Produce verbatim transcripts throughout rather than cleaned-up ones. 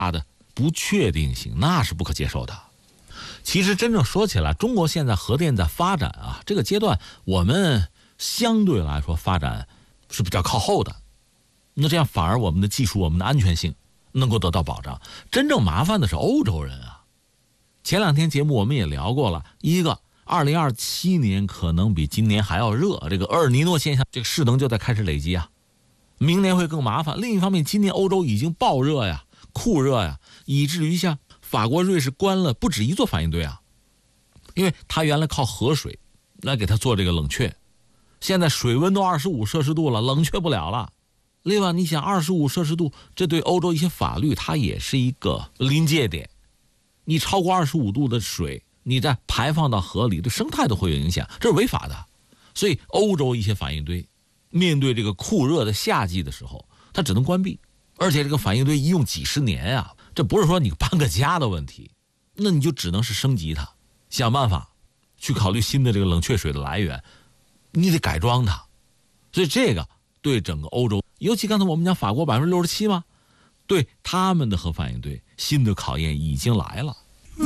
大的不确定性，那是不可接受的。其实真正说起来，中国现在核电在发展啊，这个阶段我们相对来说发展是比较靠后的，那这样反而我们的技术、我们的安全性能够得到保障。真正麻烦的是欧洲人啊。前两天节目我们也聊过了，一个二零二七年可能比今年还要热，这个厄尔尼诺现象，这个势能就在开始累积啊，明年会更麻烦。另一方面，今年欧洲已经爆热呀、酷热呀，以至于像法国、瑞士关了不止一座反应堆啊，因为它原来靠河水来给它做这个冷却，现在水温都二十五摄氏度了，冷却不了了。另外，你想二十五摄氏度，这对欧洲一些法律它也是一个临界点。你超过二十五度的水，你再排放到河里，对生态都会有影响，这是违法的。所以，欧洲一些反应堆面对这个酷热的夏季的时候，它只能关闭。而且这个反应堆一用几十年啊，这不是说你搬个家的问题，那你就只能是升级它，想办法去考虑新的这个冷却水的来源，你得改装它。所以这个对整个欧洲，尤其刚才我们讲法国百分之六十七嘛，对他们的核反应堆新的考验已经来了。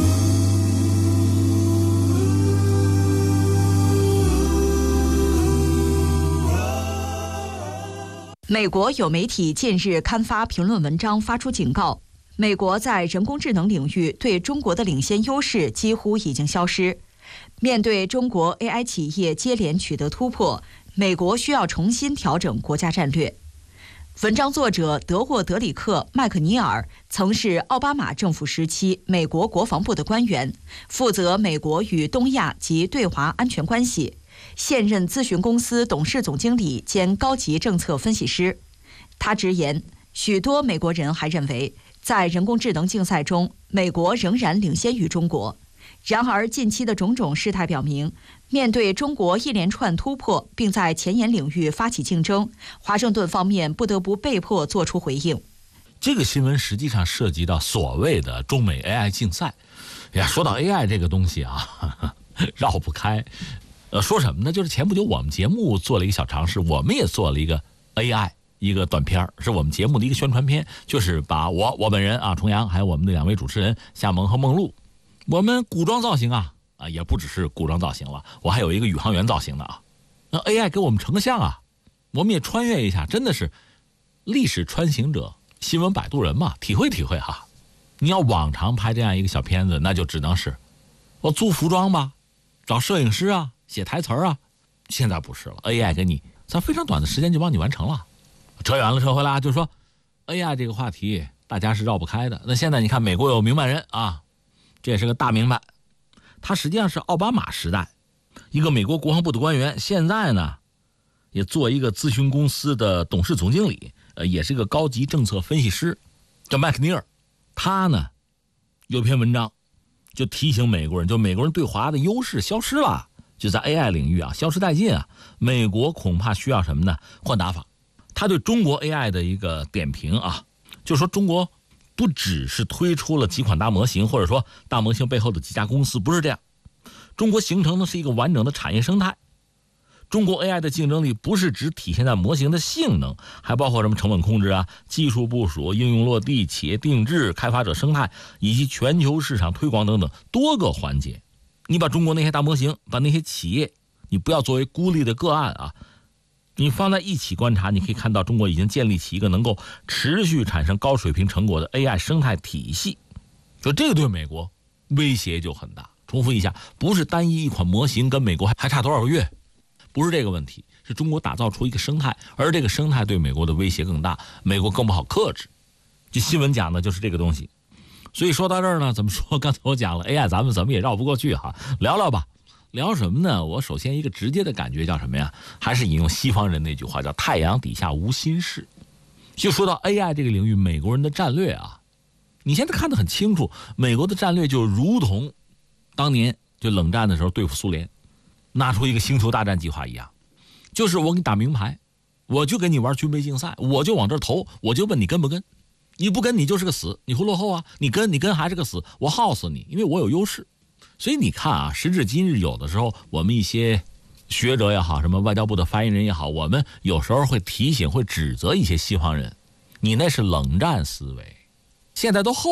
美国有媒体近日刊发评论文章，发出警告，美国在人工智能领域对中国的领先优势几乎已经消失。面对中国 A I 企业接连取得突破，美国需要重新调整国家战略。文章作者德沃德里克·麦克尼尔曾是奥巴马政府时期美国国防部的官员，负责美国与东亚及对华安全关系，现任咨询公司董事总经理兼高级政策分析师。他直言，许多美国人还认为，在人工智能竞赛中，美国仍然领先于中国。然而，近期的种种事态表明，面对中国一连串突破，并在前沿领域发起竞争，华盛顿方面不得不被迫做出回应。 这个新闻实际上涉及到所谓的中美 A I 竞赛。哎呀，说到 A I 这个东西啊，呵呵绕不开。呃，说什么呢？就是前不久我们节目做了一个小尝试，我们也做了一个 A I 一个短片，是我们节目的一个宣传片，就是把我我本人啊，重阳，还有我们的两位主持人夏萌和梦露，我们古装造型啊啊，也不只是古装造型了，我还有一个宇航员造型的啊。那 A I 给我们成个像啊，我们也穿越一下，真的是历史穿行者、新闻摆渡人嘛，体会体会哈。你要往常拍这样一个小片子，那就只能是我租服装吧，找摄影师啊，写台词啊。现在不是了 ，A I 给你在非常短的时间就帮你完成了。扯远了，扯回来啊，就是说 A I 这个话题大家是绕不开的。那现在你看，美国有明白人啊。这也是个大明白，他实际上是奥巴马时代一个美国国防部的官员，现在呢也做一个咨询公司的董事总经理，呃，也是一个高级政策分析师，叫麦克尼尔。他呢有篇文章就提醒美国人，就美国人对华的优势消失了，就在 A I 领域啊消失殆尽啊，美国恐怕需要什么呢？换打法。他对中国 A I 的一个点评啊，就说中国不只是推出了几款大模型，或者说大模型背后的几家公司，不是这样。中国形成的是一个完整的产业生态。中国 A I 的竞争力不是只体现在模型的性能，还包括什么成本控制啊、技术部署、应用落地、企业定制、开发者生态以及全球市场推广等等多个环节。你把中国那些大模型，把那些企业，你不要作为孤立的个案啊，你放在一起观察，你可以看到中国已经建立起一个能够持续产生高水平成果的 A I 生态体系，所以这个对美国威胁就很大。重复一下，不是单一一款模型跟美国还差多少个月，不是这个问题，是中国打造出一个生态，而这个生态对美国的威胁更大，美国更不好克制。这新闻讲的就是这个东西。所以说到这儿呢，怎么说？刚才我讲了 A I， 咱们怎么也绕不过去哈，聊聊吧。聊什么呢？我首先一个直接的感觉叫什么呀？还是引用西方人那句话，叫太阳底下无新事。就说到 A I 这个领域，美国人的战略啊，你现在看得很清楚，美国的战略就如同当年就冷战的时候对付苏联，拿出一个星球大战计划一样，就是我给你打明牌，我就跟你玩军备竞赛，我就往这投，我就问你跟不跟，你不跟你就是个死，你会落后啊，你跟你跟还是个死，我耗死你，因为我有优势。所以你看啊，时至今日，有的时候我们一些学者也好，什么外交部的发言人也好，我们有时候会提醒、会指责一些西方人，你那是冷战思维，现在都后